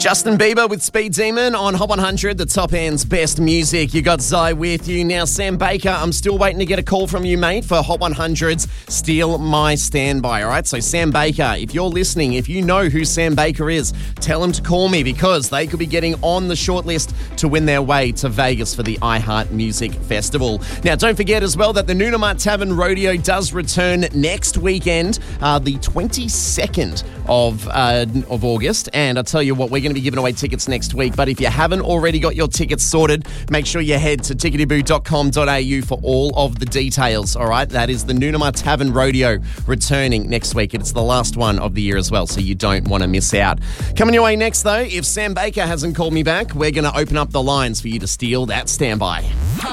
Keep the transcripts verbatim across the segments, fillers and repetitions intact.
Justin Bieber with Speed Demon on Hot one hundred, the top end's best music. You got Zai with you. Now, Sam Baker, I'm still waiting to get a call from you, mate, for Hot one hundred's Steal My Standby, all right? So, Sam Baker, if you're listening, if you know who Sam Baker is, tell him to call me because they could be getting on the shortlist to win their way to Vegas for the iHeart Music Festival. Now, don't forget as well that the Noonamah Tavern Rodeo does return next weekend, uh, the twenty-second of, uh, of August. And I tell you what, we're going to be giving away tickets next week. But if you haven't already got your tickets sorted, make sure you head to tickety boo dot com dot a u for all of the details, all right? That is the Noonamah Tavern Rodeo returning next week. It's the last one of the year as well, so you don't want to miss out. Coming your way next, though, if Sam Baker hasn't called me back, we're going to open up the lines for you to steal that standby.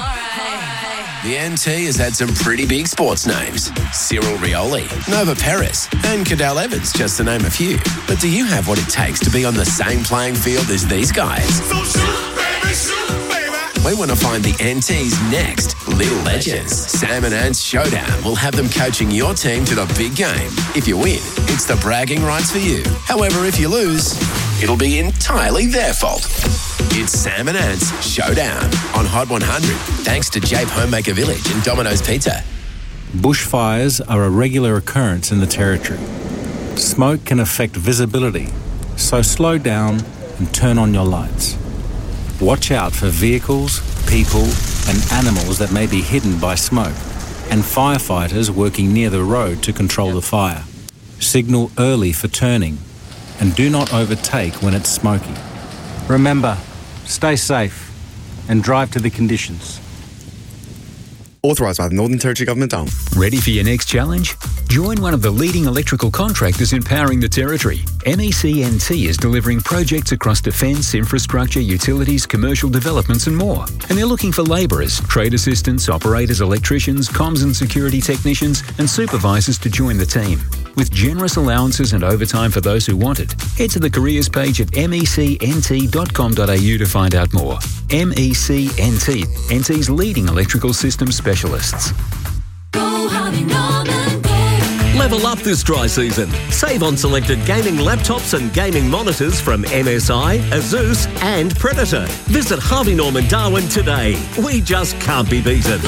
The N T has had some pretty big sports names. Cyril Rioli, Nova Perez, and Cadell Evans, just to name a few. But do you have what it takes to be on the same playing field as these guys? So shoot, baby, shoot, baby. We want to find the N T's next little legends. Sam and Ant's Showdown will have them coaching your team to the big game. If you win, it's the bragging rights for you. However, if you lose, it'll be entirely their fault. It's Sam and Ant's Showdown on Hot one hundred, thanks to Jape Homemaker Village and Domino's Pizza. Bushfires are a regular occurrence in the Territory. Smoke can affect visibility, so slow down and turn on your lights. Watch out for vehicles, people and animals that may be hidden by smoke, and firefighters working near the road to control the fire. Signal early for turning, and do not overtake when it's smoky. Remember, stay safe and drive to the conditions. Authorised by the Northern Territory Government. Down. Ready for your next challenge? Join one of the leading electrical contractors empowering the Territory. M E C N T is delivering projects across defence, infrastructure, utilities, commercial developments and more. And they're looking for labourers, trade assistants, operators, electricians, comms and security technicians and supervisors to join the team. With generous allowances and overtime for those who want it, head to the careers page at m e c n t dot com dot a u to find out more. M E C N T, N T's leading electrical systems specialists. Go Harvey Norman, go. Level up this dry season. Save on selected gaming laptops and gaming monitors from M S I, Asus and Predator. Visit Harvey Norman Darwin today. We just can't be beaten.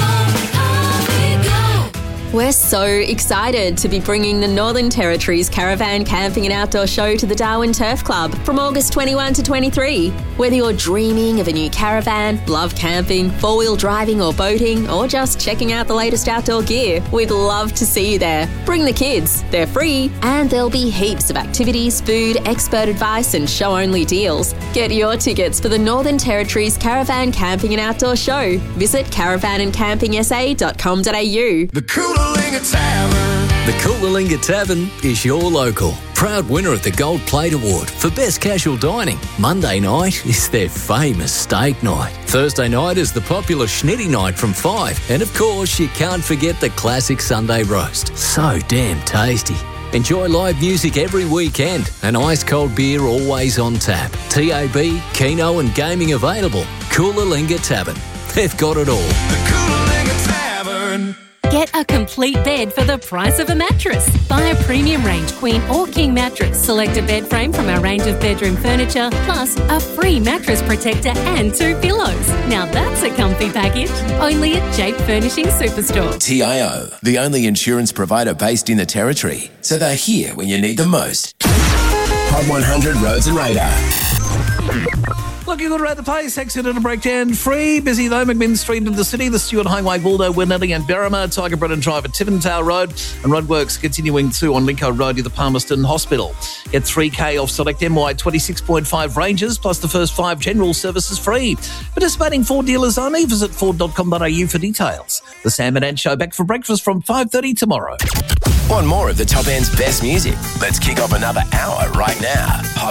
We're so excited to be bringing the Northern Territory's Caravan Camping and Outdoor Show to the Darwin Turf Club from August twenty-first to twenty-third. Whether you're dreaming of a new caravan, love camping, four-wheel driving or boating, or just checking out the latest outdoor gear, we'd love to see you there. Bring the kids, they're free, and there'll be heaps of activities, food, expert advice and show-only deals. Get your tickets for the Northern Territory's Caravan Camping and Outdoor Show. Visit caravan and camping s a dot com dot a u. The Coolalingga Tavern. The Coolalingga Tavern is your local. Proud winner of the Gold Plate Award for Best Casual Dining. Monday night is their famous steak night. Thursday night is the popular Schnitty night from five. And of course, you can't forget the classic Sunday roast. So damn tasty. Enjoy live music every weekend and ice-cold beer always on tap. T A B, Keno and gaming available. Coolalingga Tavern. They've got it all. The Coolalingga Tavern. Get a complete bed for the price of a mattress. Buy a premium range queen or king mattress. Select a bed frame from our range of bedroom furniture, plus a free mattress protector and two pillows. Now that's a comfy package. Only at Jape Furnishing Superstore. T I O, the only insurance provider based in the Territory. So they're here when you need them most. Hot one hundred Roads and Radar. Looking good around the place, accident and breakdown free. Busy though, McMinn Street into the city, the Stewart Highway, Waldo, Winnelly and Berrima, Tiger Brennan Drive at Tiventale Road, and roadworks continuing too on Lincoln Road near the Palmerston Hospital. Get three K off select M Y twenty-six point five ranges, plus the first five general services free. Participating Ford dealers only. Visit ford dot com dot a u for details. The Sam and Ant Show back for breakfast from five thirty tomorrow. Want more of the top end's best music? Let's kick off another hour right now. Hot